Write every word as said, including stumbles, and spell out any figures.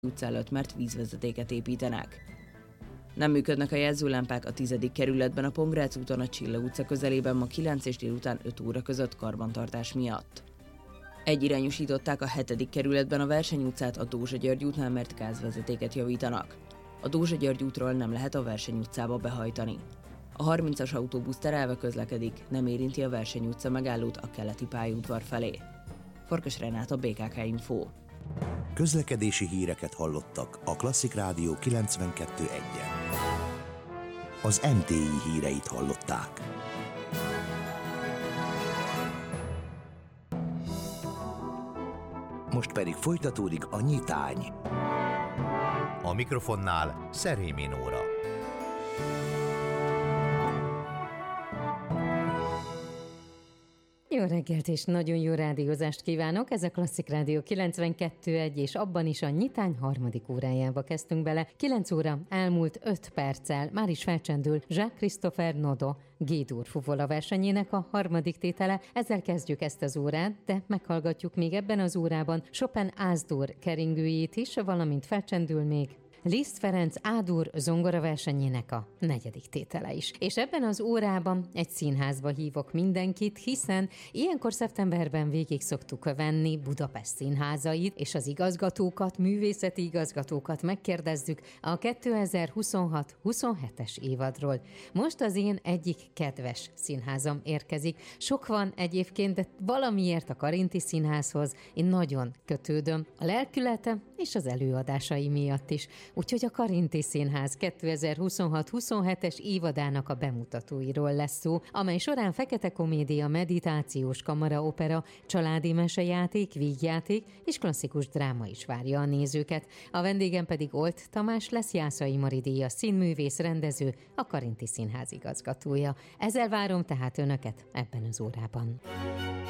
utca előtt, mert vízvezetéket építenek. Nem működnek a jelzőlámpák a tizedik kerületben, a Pongrác úton a Csilla utca közelében ma kilenc és délután öt óra között karbantartás miatt. Egyirányosították a hetedik kerületben a Verseny utcát a Dózsa György útnál, mert gázvezetéket javítanak. A Dózsa György útról nem lehet a Verseny utcába behajtani. A harmincas autóbusz terelve közlekedik, nem érinti a Verseny utca megállót a keleti pályaudvar felé. Farkas Renáta, bé ká ká Info. Közlekedési híreket hallottak a Klasszik Rádió kilencvenkettő egyen. Az em té i híreit hallották. Most pedig folytatódik a nyitány. A mikrofonnál Szerémi Nóra. Jó reggelt és nagyon jó rádiózást kívánok! Ez a Klasszik Rádió kilencvenkettő egy, és abban is a nyitány harmadik órájába kezdtünk bele. kilenc óra elmúlt öt perccel, már is felcsendül Jacques-Christopher Nodo G-dur fuvola versenyének a harmadik tétele. Ezzel kezdjük ezt az órát, de meghallgatjuk még ebben az órában Chopin Ász-dur keringőjét is, valamint felcsendül még Liszt Ferenc A-dur zongora versenyének a negyedik tétele is. És ebben az órában egy színházba hívok mindenkit, hiszen ilyenkor szeptemberben végig szoktuk venni Budapest színházait, és az igazgatókat, művészeti igazgatókat megkérdezzük a kétezer-huszonhat huszonhetes évadról. Most az én egyik kedves színházam érkezik. Sok van egyébként, de valamiért a Karinthy Színházhoz én nagyon kötődöm a lelkülete és az előadásai miatt is. Úgyhogy a Karinthy Színház kétezer-huszonhat huszonhetes évadának a bemutatóiról lesz szó, amely során fekete komédia, meditációs kamaraopera, családi mesejáték, vígjáték és klasszikus dráma is várja a nézőket. A vendégem pedig Olt Tamás lesz, Jászai Mari díjas színművész, rendező, a Karinthy Színház igazgatója. Ezzel várom tehát önöket ebben az órában.